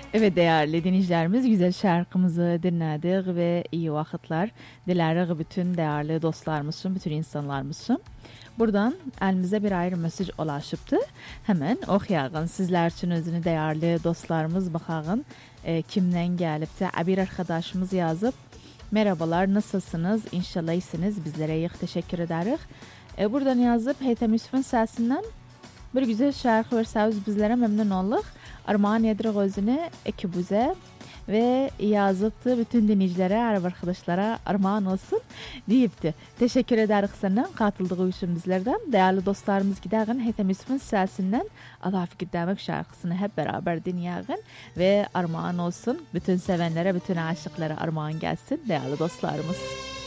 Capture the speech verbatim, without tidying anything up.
Evet değerli dinleyicilerimiz güzel şarkımızı dinledik ve iyi vakitler dilerim bütün değerli dostlarımızın, bütün insanlarımızın. Buradan elimize bir ayrı mesaj ulaşıptı. Hemen okuyalım. Sizler için özünü değerli dostlarımız bakağın e, kimden gelip de bir arkadaşımız yazıp merhabalar nasılsınız? İnşallah iyisiniz. Bizlere iyi teşekkür ederiz. E, buradan yazıp Heytem Yusuf'un sesinden bir güzel şarkı verseniz bizlere memnun olduk. Armağan Yedir Gözü'ne ekibize ve yazıptı bütün dinleyicilere, Arap arkadaşlara armağan olsun deyipti. Teşekkür ederiz sana katıldığı için bizlerden. Değerli dostlarımız giderin Heytem Yusuf'un sesinden Adafı Giddemek şarkısını hep beraber dinleyelim ve armağan olsun. Bütün sevenlere, bütün aşıklara armağan gelsin değerli dostlarımız.